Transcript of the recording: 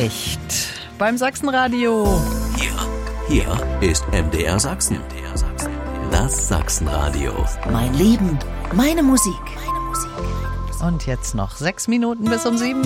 echt. Beim Sachsenradio. Hier ist MDR Sachsen. Das Sachsenradio. Mein Leben, meine Musik. Und jetzt noch 6 Minuten bis um 7.